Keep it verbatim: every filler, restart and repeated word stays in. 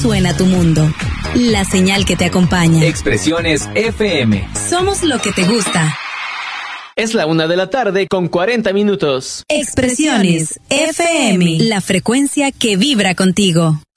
suena tu mundo. La señal que te acompaña. Expresiones F M. Somos lo que te gusta. Es la una de la tarde con cuarenta minutos. Expresiones F M. La frecuencia que vibra contigo.